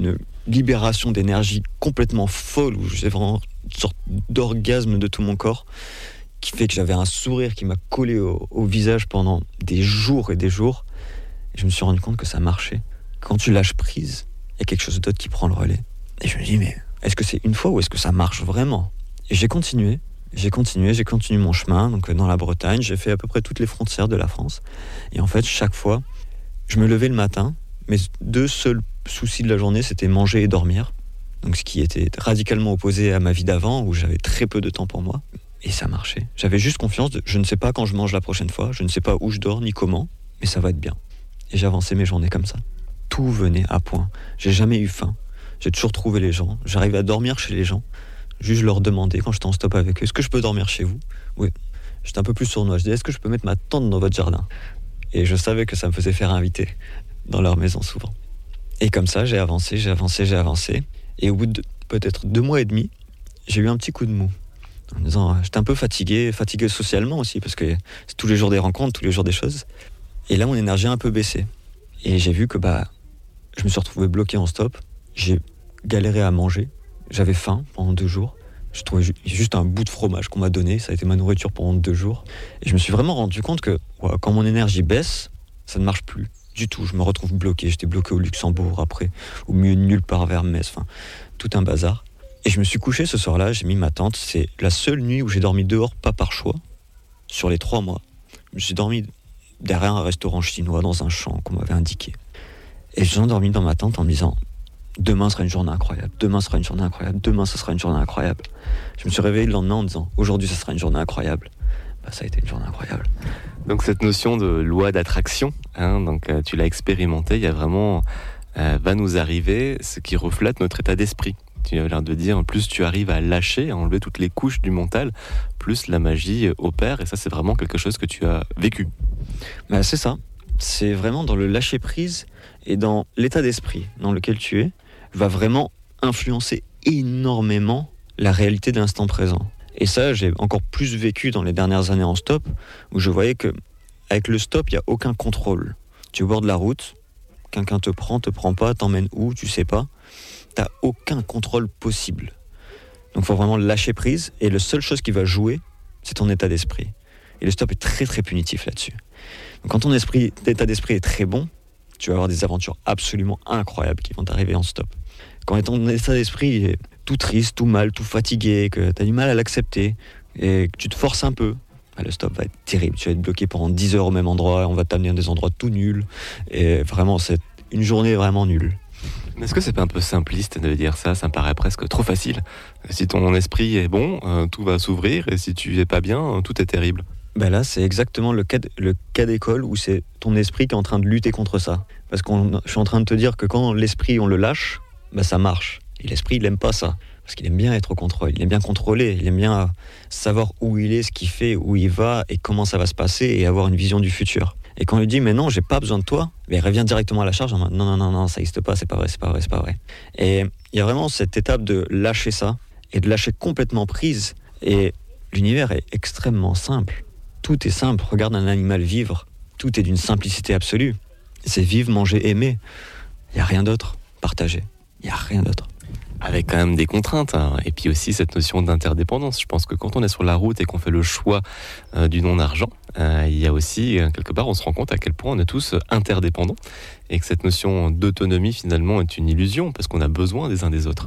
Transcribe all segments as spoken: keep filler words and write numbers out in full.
une libération d'énergie complètement folle, où j'ai vraiment une sorte d'orgasme de tout mon corps, qui fait que j'avais un sourire qui m'a collé au, au visage pendant des jours et des jours. Et je me suis rendu compte que ça marchait. Quand tu lâches prise, il y a quelque chose d'autre qui prend le relais. Et je me dis, mais est-ce que c'est une fois ou est-ce que ça marche vraiment ? Et j'ai continué, j'ai continué, j'ai continué mon chemin. Donc dans la Bretagne, j'ai fait à peu près toutes les frontières de la France. Et en fait, chaque fois, je me levais le matin. Mes deux seuls soucis de la journée, c'était manger et dormir. Donc ce qui était radicalement opposé à ma vie d'avant, où j'avais très peu de temps pour moi. Et ça marchait. J'avais juste confiance de, je ne sais pas quand je mange la prochaine fois, je ne sais pas où je dors ni comment, mais ça va être bien. Et j'avançais mes journées comme ça. Tout venait à point. J'ai jamais eu faim. J'ai toujours trouvé les gens. J'arrivais à dormir chez les gens. Juste leur demander, quand j'étais en stop avec eux, est-ce que je peux dormir chez vous ? Oui. J'étais un peu plus sournois. Je disais, est-ce que je peux mettre ma tente dans votre jardin ? Et je savais que ça me faisait faire inviter dans leur maison souvent. Et comme ça, j'ai avancé, j'ai avancé, j'ai avancé. Et au bout de peut-être deux mois et demi, j'ai eu un petit coup de mou. En me disant, j'étais un peu fatigué, fatigué socialement aussi, parce que c'est tous les jours des rencontres, tous les jours des choses. Et là, mon énergie a un peu baissé. Et j'ai vu que bah, je me suis retrouvé bloqué en stop. J'ai galéré à manger. J'avais faim pendant deux jours. Je trouvais ju- juste un bout de fromage qu'on m'a donné. Ça a été ma nourriture pendant deux jours. Et je me suis vraiment rendu compte que ouais, quand mon énergie baisse, ça ne marche plus du tout. Je me retrouve bloqué. J'étais bloqué au Luxembourg après, au milieu de nulle part vers Metz. Enfin, tout un bazar. Et je me suis couché ce soir-là. J'ai mis ma tente. C'est la seule nuit où j'ai dormi dehors, pas par choix, sur les trois mois. J'ai dormi derrière un restaurant chinois dans un champ qu'on m'avait indiqué. Et j'ai endormi dans ma tente en me disant demain sera une journée incroyable, demain sera une journée incroyable, demain ce sera une journée incroyable. Je me suis réveillé le lendemain en disant aujourd'hui ce sera une journée incroyable. Bah, ça a été une journée incroyable. Donc cette notion de loi d'attraction, hein, donc euh, tu l'as expérimenté, il y a vraiment euh, va nous arriver ce qui reflète notre état d'esprit. Tu as l'air de dire, plus tu arrives à lâcher, à enlever toutes les couches du mental, plus la magie opère, et ça c'est vraiment quelque chose que tu as vécu. Bah, c'est ça, c'est vraiment dans le lâcher prise et dans l'état d'esprit dans lequel tu es, va vraiment influencer énormément la réalité de l'instant présent. Et ça, j'ai encore plus vécu dans les dernières années en stop, où je voyais que avec le stop, il n'y a aucun contrôle. Tu es au bord de la route, quelqu'un te prend, te prend pas, t'emmène où, tu sais pas. T'as aucun contrôle possible. Donc il faut vraiment lâcher prise, et la seule chose qui va jouer, c'est ton état d'esprit. Et le stop est très très punitif là-dessus. Donc quand ton esprit, état d'esprit est très bon, tu vas avoir des aventures absolument incroyables qui vont t'arriver en stop. Quand ton état d'esprit est tout triste, tout mal, tout fatigué, que tu as du mal à l'accepter, et que tu te forces un peu, bah le stop va être terrible. Tu vas être bloqué pendant dix heures au même endroit, on va t'amener à des endroits tout nuls, et vraiment c'est une journée vraiment nulle. Mais est-ce que c'est pas un peu simpliste de dire ça ? Ça me paraît presque trop facile. Si ton esprit est bon, euh, tout va s'ouvrir, et si tu es pas bien, euh, tout est terrible. Ben là, c'est exactement le cas, de, le cas d'école où c'est ton esprit qui est en train de lutter contre ça. Parce que je suis en train de te dire que quand l'esprit, on le lâche, ben ça marche. Et l'esprit, il aime pas ça. Parce qu'il aime bien être au contrôle, il aime bien contrôler, il aime bien savoir où il est, ce qu'il fait, où il va et comment ça va se passer et avoir une vision du futur. Et quand on lui dit, mais non, j'ai pas besoin de toi, ben il revient directement à la charge en mode, non, non, non, non, ça n'existe pas, c'est pas vrai, c'est pas vrai, c'est pas vrai. Et il y a vraiment cette étape de lâcher ça et de lâcher complètement prise. Et l'univers est extrêmement simple. Tout est simple. Regarde un animal vivre. Tout est d'une simplicité absolue. C'est vivre, manger, aimer. Il n'y a rien d'autre. Partager. Il n'y a rien d'autre. Avec quand même des contraintes, hein. Et puis aussi cette notion d'interdépendance. Je pense que quand on est sur la route et qu'on fait le choix euh, du non-argent, euh, il y a aussi, euh, quelque part, on se rend compte à quel point on est tous interdépendants et que cette notion d'autonomie, finalement, est une illusion parce qu'on a besoin des uns des autres.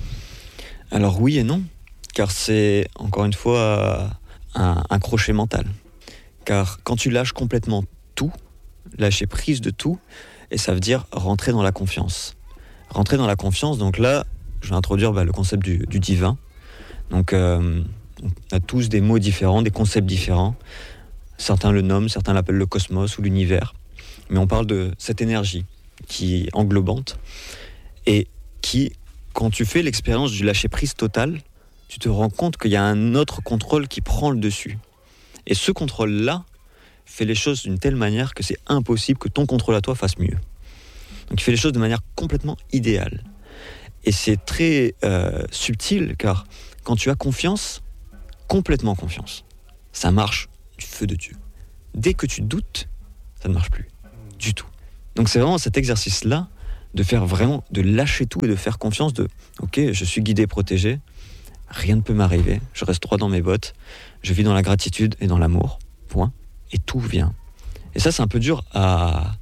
Alors oui et non, car c'est, encore une fois, un, un crochet mental. Car quand tu lâches complètement tout, lâcher prise de tout, et ça veut dire rentrer dans la confiance. Rentrer dans la confiance, donc là, je vais introduire bah, le concept du, du divin. Donc, euh, on a tous des mots différents, des concepts différents. Certains le nomment, certains l'appellent le cosmos ou l'univers. Mais on parle de cette énergie qui est englobante et qui, quand tu fais l'expérience du lâcher-prise total, tu te rends compte qu'il y a un autre contrôle qui prend le dessus. Et ce contrôle-là fait les choses d'une telle manière que c'est impossible que ton contrôle à toi fasse mieux. Donc il fait les choses de manière complètement idéale. Et c'est très euh, subtil, car quand tu as confiance, complètement confiance, ça marche du feu de Dieu. Dès que tu doutes, ça ne marche plus du tout. Donc c'est vraiment cet exercice-là de faire vraiment, de lâcher tout et de faire confiance de « Ok, je suis guidé, protégé, rien ne peut m'arriver, je reste droit dans mes bottes, je vis dans la gratitude et dans l'amour, point, et tout vient. » Et ça, c'est un peu dur à,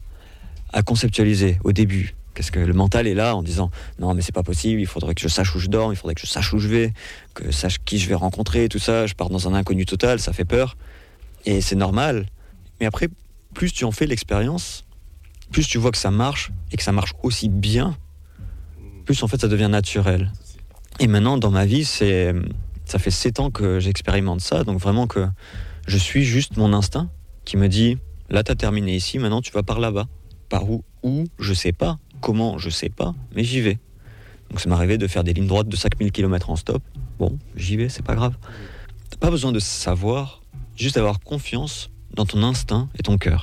à conceptualiser au début. Parce que le mental est là en disant « Non, mais c'est pas possible, il faudrait que je sache où je dors, il faudrait que je sache où je vais, que je sache qui je vais rencontrer, tout ça, je pars dans un inconnu total, ça fait peur. » Et c'est normal. Mais après, plus tu en fais l'expérience, plus tu vois que ça marche, et que ça marche aussi bien, plus en fait ça devient naturel. Et maintenant, dans ma vie, c'est, ça fait sept ans que j'expérimente ça, donc vraiment que je suis juste mon instinct qui me dit « Là, t'as terminé ici, maintenant tu vas par là-bas. » Par où, où, je sais pas. Comment, je sais pas, mais j'y vais. Donc ça m'est arrivé de faire des lignes droites de cinq mille kilomètres en stop. Bon, j'y vais, c'est pas grave. T'as pas besoin de savoir, juste avoir confiance dans ton instinct et ton cœur.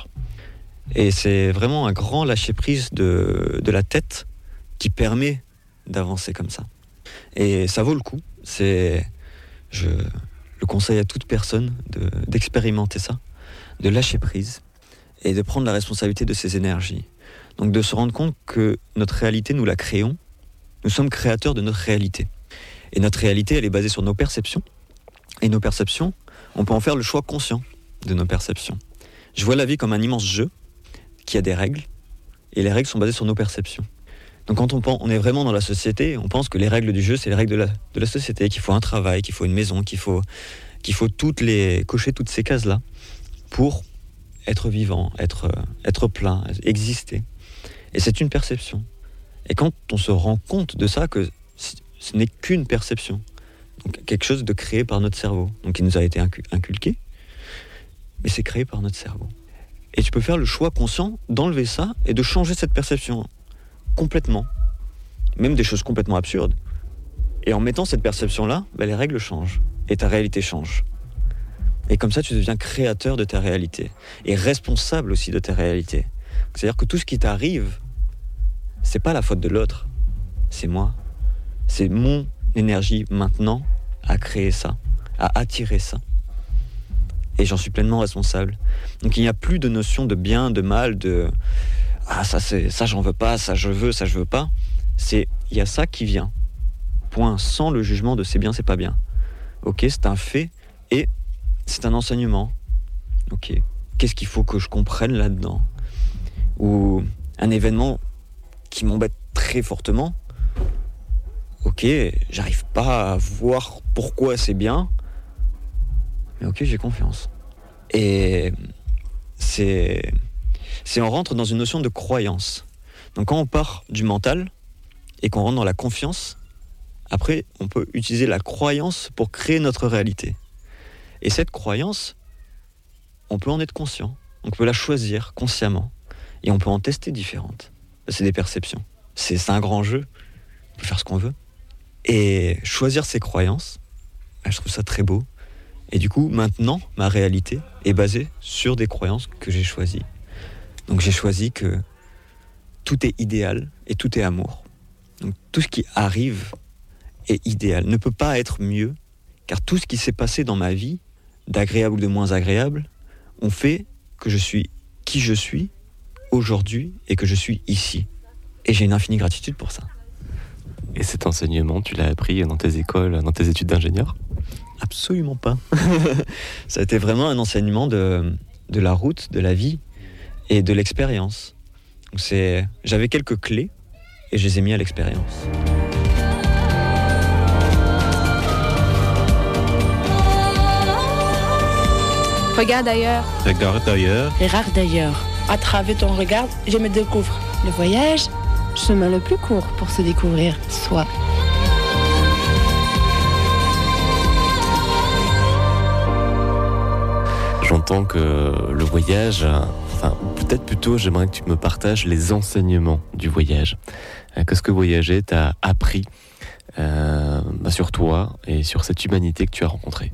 Et c'est vraiment un grand lâcher-prise de, de la tête qui permet d'avancer comme ça. Et ça vaut le coup. C'est, je le conseille à toute personne de, d'expérimenter ça, de lâcher prise et de prendre la responsabilité de ses énergies. Donc de se rendre compte que notre réalité, nous la créons. Nous sommes créateurs de notre réalité. Et notre réalité, elle est basée sur nos perceptions. Et nos perceptions, on peut en faire le choix conscient de nos perceptions. Je vois la vie comme un immense jeu qui a des règles. Et les règles sont basées sur nos perceptions. Donc quand on, pense, on est vraiment dans la société, on pense que les règles du jeu, c'est les règles de la, de la société, qu'il faut un travail, qu'il faut une maison, qu'il faut, qu'il faut toutes les, cocher toutes ces cases-là pour être vivant, être, être plein, exister. Et c'est une perception. Et quand on se rend compte de ça, que ce n'est qu'une perception, donc quelque chose de créé par notre cerveau, donc qui nous a été inculqué, mais c'est créé par notre cerveau. Et tu peux faire le choix conscient d'enlever ça et de changer cette perception complètement, même des choses complètement absurdes. Et en mettant cette perception-là, bah, les règles changent et ta réalité change. Et comme ça, tu deviens créateur de ta réalité et responsable aussi de ta réalité. C'est-à-dire que tout ce qui t'arrive, c'est pas la faute de l'autre, c'est moi. C'est mon énergie maintenant à créer ça, à attirer ça. Et j'en suis pleinement responsable. Donc il n'y a plus de notion de bien, de mal, de ah ça c'est ça j'en veux pas, ça je veux, ça je veux pas. C'est il y a ça qui vient. Point, sans le jugement de c'est bien, c'est pas bien. Ok, c'est un fait et c'est un enseignement. Ok, qu'est-ce qu'il faut que je comprenne là-dedans? Ou un événement qui m'embête très fortement. Ok, j'arrive pas à voir pourquoi c'est bien, mais ok, j'ai confiance. Et c'est, c'est on rentre dans une notion de croyance. Donc quand on part du mental et qu'on rentre dans la confiance, après on peut utiliser la croyance pour créer notre réalité. Et cette croyance, on peut en être conscient, on peut la choisir consciemment. Et on peut en tester différentes. C'est des perceptions. C'est, c'est un grand jeu. On peut faire ce qu'on veut. Et choisir ses croyances, je trouve ça très beau. Et du coup, maintenant, ma réalité est basée sur des croyances que j'ai choisies. Donc j'ai choisi que tout est idéal et tout est amour. Donc tout ce qui arrive est idéal, ne peut pas être mieux, car tout ce qui s'est passé dans ma vie, d'agréable ou de moins agréable, ont fait que je suis qui je suis aujourd'hui et que je suis ici. Et j'ai une infinie gratitude pour ça. Et cet enseignement, tu l'as appris dans tes écoles, dans tes études d'ingénieur? Absolument pas. Ça a été vraiment un enseignement de, de la route, de la vie et de l'expérience. Donc c'est, j'avais quelques clés et je les ai mis à l'expérience. Regarde ailleurs. Regarde ailleurs. Regarde d'ailleurs. À travers ton regard, je me découvre. Le voyage, chemin le plus court pour se découvrir soi. J'entends que le voyage, enfin peut-être plutôt j'aimerais que tu me partages les enseignements du voyage. Qu'est-ce que voyager t'a appris euh, bah sur toi et sur cette humanité que tu as rencontrée?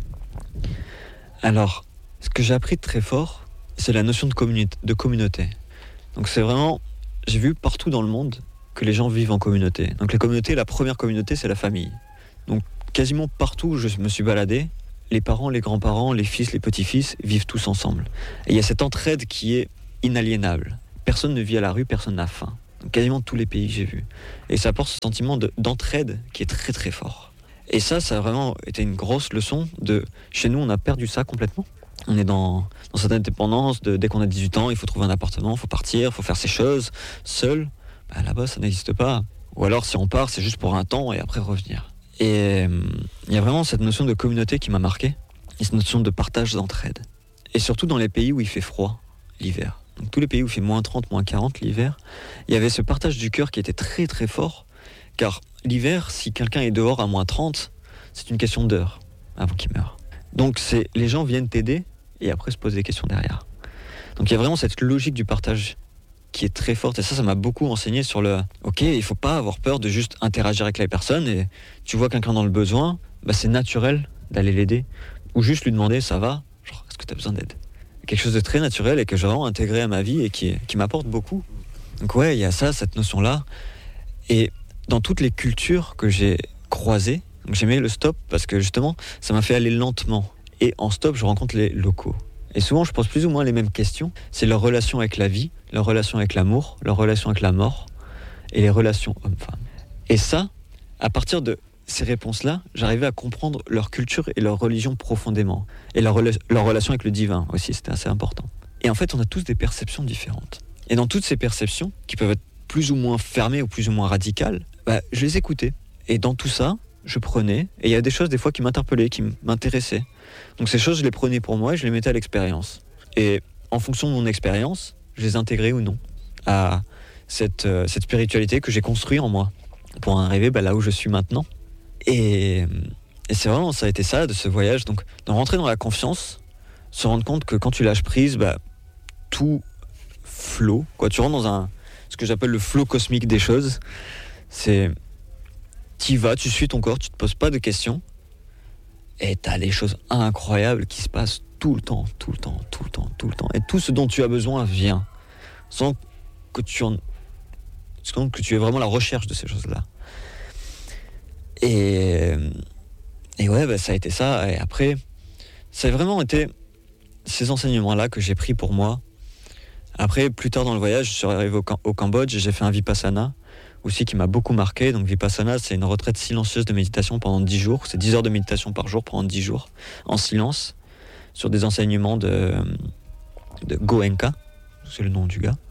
Alors, ce que j'ai appris de très fort, c'est la notion de, communi- de communauté. Donc c'est vraiment, j'ai vu partout dans le monde que les gens vivent en communauté. Donc la communauté, la première communauté, c'est la famille. Donc quasiment partout où je me suis baladé, les parents, les grands-parents, les fils, les petits-fils vivent tous ensemble. Et il y a cette entraide qui est inaliénable. Personne ne vit à la rue, personne n'a faim. Donc quasiment tous les pays que j'ai vus. Et ça apporte ce sentiment de, d'entraide qui est très très fort. Et ça, ça a vraiment été une grosse leçon de... Chez nous, on a perdu ça complètement. On est dans, dans cette indépendance de dès qu'on a dix-huit ans, il faut trouver un appartement, il faut partir, il faut faire ses choses seul. Bah, là-bas, ça n'existe pas. Ou alors, si on part, c'est juste pour un temps et après revenir. Et il euh, y a vraiment cette notion de communauté qui m'a marqué, et cette notion de partage d'entraide. Et surtout dans les pays où il fait froid, l'hiver. Donc tous les pays où il fait moins trente, moins quarante l'hiver, il y avait ce partage du cœur qui était très très fort. Car l'hiver, si quelqu'un est dehors à moins trente, c'est une question d'heure avant qu'il meure. Donc c'est, les gens viennent t'aider et après se poser des questions derrière. Donc il y a vraiment cette logique du partage qui est très forte. Et ça, ça m'a beaucoup enseigné sur le... Ok, il ne faut pas avoir peur de juste interagir avec la personne. Et tu vois quelqu'un dans le besoin, bah c'est naturel d'aller l'aider. Ou juste lui demander, ça va ? Genre, est-ce que tu as besoin d'aide ? Quelque chose de très naturel et que j'ai vraiment intégré à ma vie et qui, qui m'apporte beaucoup. Donc ouais, il y a ça, cette notion-là. Et dans toutes les cultures que j'ai croisées, donc j'aimais le stop parce que justement, ça m'a fait aller lentement. Et en stop, je rencontre les locaux. Et souvent, je pose plus ou moins les mêmes questions. C'est leur relation avec la vie, leur relation avec l'amour, leur relation avec la mort et les relations hommes-femmes. Et ça, à partir de ces réponses-là, j'arrivais à comprendre leur culture et leur religion profondément. Et leur, rela- leur relation avec le divin aussi, c'était assez important. Et en fait, on a tous des perceptions différentes. Et dans toutes ces perceptions, qui peuvent être plus ou moins fermées ou plus ou moins radicales, bah, je les écoutais. Et dans tout ça, je prenais. Et il y a des choses des fois qui m'interpellaient, qui m'intéressaient. Donc ces choses, je les prenais pour moi et je les mettais à l'expérience. Et en fonction de mon expérience, je les intégrais ou non à cette, euh, cette spiritualité que j'ai construite en moi pour en arriver bah, là où je suis maintenant. Et, et c'est vraiment, ça a été ça, de ce voyage. Donc, de rentrer dans la confiance, se rendre compte que quand tu lâches prise, bah, tout flot. Quoi. Tu rentres dans un, ce que j'appelle le flot cosmique des choses. C'est, tu y vas, tu suis ton corps, tu te poses pas de questions. Et tu as des choses incroyables qui se passent tout le temps, tout le temps, tout le temps, tout le temps. Et tout ce dont tu as besoin vient. Sans que tu en... sans que tu aies vraiment la recherche de ces choses-là. Et, et ouais, bah, ça a été ça. Et après, ça a vraiment été ces enseignements-là que j'ai pris pour moi. Après, plus tard dans le voyage, je suis arrivé au, au Cambodge et j'ai fait un Vipassana aussi qui m'a beaucoup marqué. Donc Vipassana, c'est une retraite silencieuse de méditation pendant dix jours. C'est dix heures de méditation par jour pendant dix jours, en silence, sur des enseignements de, de Goenka, c'est le nom du gars.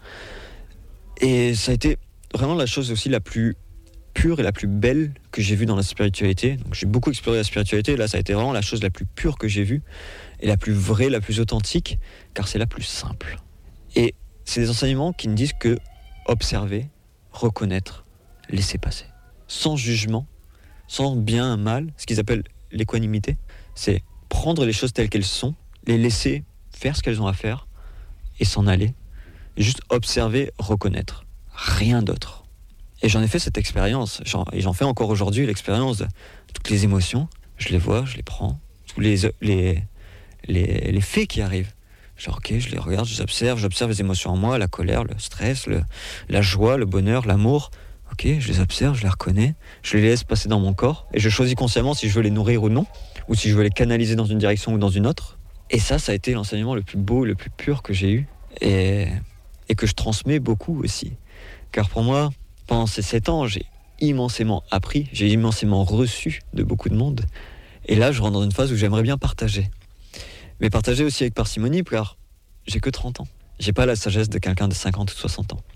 Et ça a été vraiment la chose aussi la plus pure et la plus belle que j'ai vue dans la spiritualité. Donc j'ai beaucoup exploré la spiritualité, là ça a été vraiment la chose la plus pure que j'ai vue, et la plus vraie, la plus authentique, car c'est la plus simple. Et c'est des enseignements qui ne disent que observer, reconnaître, laisser passer. Sans jugement, sans bien, mal, ce qu'ils appellent l'équanimité, c'est prendre les choses telles qu'elles sont, les laisser faire ce qu'elles ont à faire, et s'en aller, et juste observer, reconnaître. Rien d'autre. Et j'en ai fait cette expérience, j'en, et j'en fais encore aujourd'hui l'expérience de toutes les émotions, je les vois, je les prends, tous les, les, les, les faits qui arrivent. Genre, ok, je les regarde, je les observe, j'observe les émotions en moi, la colère, le stress, le, la joie, le bonheur, l'amour. Ok, je les observe, je les reconnais, je les laisse passer dans mon corps, et je choisis consciemment si je veux les nourrir ou non, ou si je veux les canaliser dans une direction ou dans une autre. Et ça, ça a été l'enseignement le plus beau, le plus pur que j'ai eu, et, et que je transmets beaucoup aussi. Car pour moi, pendant ces sept ans, j'ai immensément appris, j'ai immensément reçu de beaucoup de monde. Et là, je rentre dans une phase où j'aimerais bien partager. Mais partager aussi avec parcimonie, car j'ai que trente ans. J'ai pas la sagesse de quelqu'un de cinquante ou soixante ans.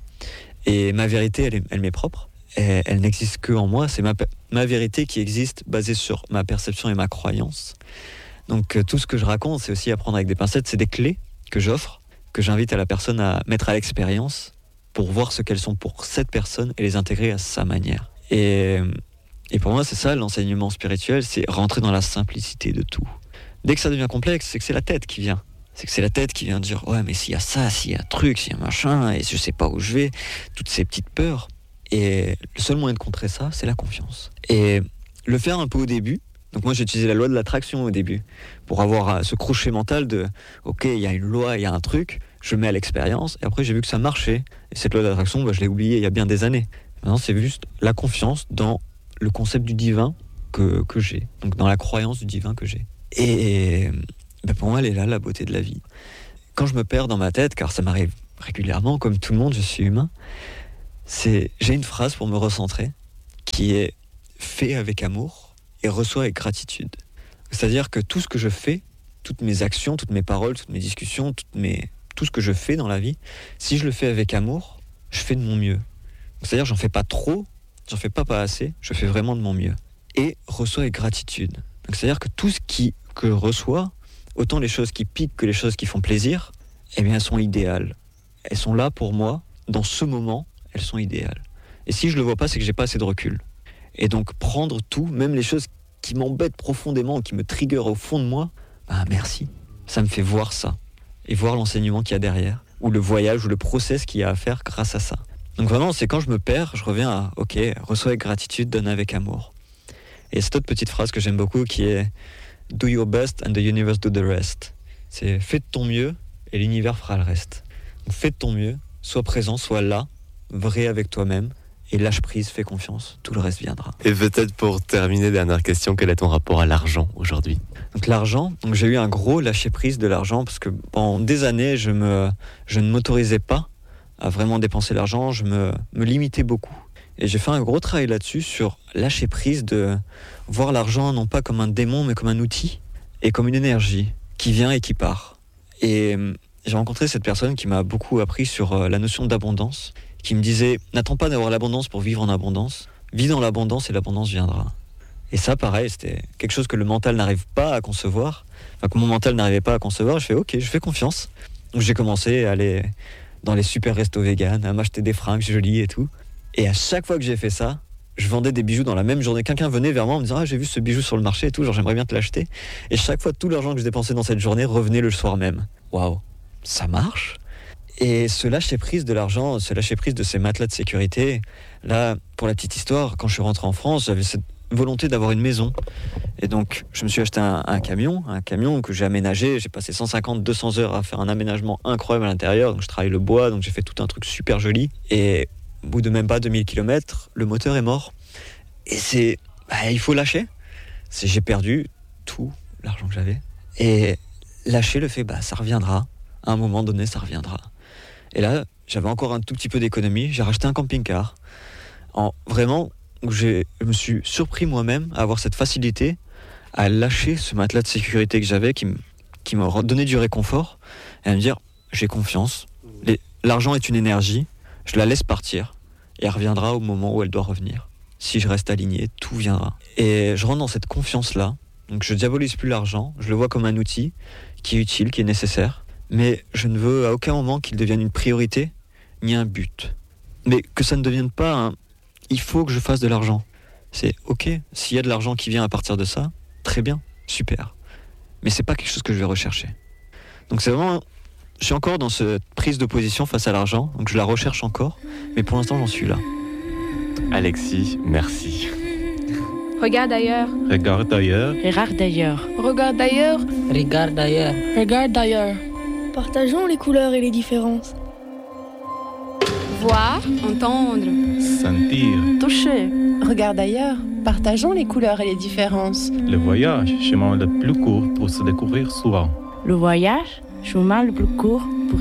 Et ma vérité, elle, est, elle m'est propre. Et elle n'existe que en moi. C'est ma, ma vérité qui existe, basée sur ma perception et ma croyance. Donc tout ce que je raconte, c'est aussi à prendre avec des pincettes. C'est des clés que j'offre, que j'invite à la personne à mettre à l'expérience, pour voir ce qu'elles sont pour cette personne et les intégrer à sa manière. Et, et pour moi, c'est ça l'enseignement spirituel, c'est rentrer dans la simplicité de tout. Dès que ça devient complexe, c'est que c'est la tête qui vient. C'est que c'est la tête qui vient dire « Ouais, mais s'il y a ça, s'il y a un truc, s'il y a un machin, et je sais pas où je vais », toutes ces petites peurs. Et le seul moyen de contrer ça, c'est la confiance. Et le faire un peu au début. Donc moi, j'ai utilisé la loi de l'attraction au début, pour avoir ce crochet mental de « Ok, il y a une loi, il y a un truc », je mets à l'expérience, et après j'ai vu que ça marchait. Et cette loi d'attraction, bah, je l'ai oubliée il y a bien des années. Maintenant, c'est juste la confiance dans le concept du divin que, que j'ai, donc dans la croyance du divin que j'ai. Et bah, pour moi, elle est là, la beauté de la vie. Quand je me perds dans ma tête, car ça m'arrive régulièrement, comme tout le monde, je suis humain, C'est, j'ai une phrase pour me recentrer qui est « fais avec amour et reçois avec gratitude ». C'est-à-dire que tout ce que je fais, toutes mes actions, toutes mes paroles, toutes mes discussions, toutes mes, tout ce que je fais dans la vie, si je le fais avec amour, je fais de mon mieux. C'est-à-dire j'en fais pas trop, j'en fais pas pas assez, je fais vraiment de mon mieux. Et reçois avec gratitude. Donc c'est-à-dire que tout ce qui, que je reçois, autant les choses qui piquent que les choses qui font plaisir, eh bien elles sont idéales. Elles sont là pour moi, dans ce moment, elles sont idéales. Et si je le vois pas, c'est que j'ai pas assez de recul. Et donc prendre tout, même les choses qui m'embêtent profondément, qui me triggerent au fond de moi, bah merci. Ça me fait voir ça. Et voir l'enseignement qu'il y a derrière, ou le voyage, ou le process qu'il y a à faire grâce à ça. Donc vraiment, c'est quand je me perds, je reviens à, ok, reçois avec gratitude, donne avec amour. Et cette autre petite phrase que j'aime beaucoup qui est « Do your best and the universe do the rest ». C'est « fais de ton mieux et l'univers fera le reste ». Donc fais de ton mieux, sois présent, sois là, vrai avec toi-même, et lâche prise, fais confiance, tout le reste viendra. Et peut-être pour terminer, dernière question, quel est ton rapport à l'argent aujourd'hui ? Donc l'argent, donc j'ai eu un gros lâcher prise de l'argent parce que pendant des années, je, me, je ne m'autorisais pas à vraiment dépenser l'argent, je me, me limitais beaucoup. Et j'ai fait un gros travail là-dessus sur lâcher prise, de voir l'argent non pas comme un démon mais comme un outil et comme une énergie qui vient et qui part. Et j'ai rencontré cette personne qui m'a beaucoup appris sur la notion d'abondance, qui me disait « N'attends pas d'avoir l'abondance pour vivre en abondance, vis dans l'abondance et l'abondance viendra ». Et ça, pareil, c'était quelque chose que le mental n'arrive pas à concevoir, enfin que mon mental n'arrivait pas à concevoir. Je fais « Ok, je fais confiance ». Donc j'ai commencé à aller dans les super restos vegan, à m'acheter des fringues jolies et tout. Et à chaque fois que j'ai fait ça, je vendais des bijoux dans la même journée. Quelqu'un venait vers moi en me disant « Ah, j'ai vu ce bijou sur le marché et tout, genre j'aimerais bien te l'acheter ». Et chaque fois, tout l'argent que je dépensais dans cette journée revenait le soir même. Waouh, ça marche. Et ce lâcher prise de l'argent, ce lâcher prise de ces matelas de sécurité, là, pour la petite histoire, quand je suis rentré en France, j'avais cette volonté d'avoir une maison. Et donc, je me suis acheté un, un camion, un camion que j'ai aménagé. J'ai passé cent cinquante, deux cents heures à faire un aménagement incroyable à l'intérieur. Donc, je travaille le bois, donc j'ai fait tout un truc super joli. Et au bout de même pas deux mille kilomètres, le moteur est mort. Et c'est... Bah, il faut lâcher. C'est, j'ai perdu tout l'argent que j'avais. Et lâcher le fait, bah, ça reviendra. À un moment donné, ça reviendra. Et là, j'avais encore un tout petit peu d'économie. J'ai racheté un camping-car. En, vraiment, j'ai, je me suis surpris moi-même à avoir cette facilité à lâcher ce matelas de sécurité que j'avais, qui, m- qui m'a donné du réconfort, et à me dire, j'ai confiance. Les, l'argent est une énergie, je la laisse partir, et elle reviendra au moment où elle doit revenir. Si je reste aligné, tout viendra. Et je rentre dans cette confiance-là. Donc je diabolise plus l'argent, je le vois comme un outil qui est utile, qui est nécessaire. Mais je ne veux à aucun moment qu'il devienne une priorité, ni un but. Mais que ça ne devienne pas un « il faut que je fasse de l'argent ». C'est ok, s'il y a de l'argent qui vient à partir de ça, très bien, super. Mais c'est pas quelque chose que je vais rechercher. Donc c'est vraiment... Je suis encore dans cette prise de position face à l'argent, donc je la recherche encore, mais pour l'instant j'en suis là. Alexis, merci. Regarde ailleurs. Regarde ailleurs. Regarde d'ailleurs. Regarde ailleurs. Regarde ailleurs. Regarde ailleurs. Partageons les couleurs et les différences. Voir, entendre. Sentir. Toucher. Regarde ailleurs. Partageons les couleurs et les différences. Le voyage, chemin le plus court pour se découvrir soi. Le voyage, chemin le plus court pour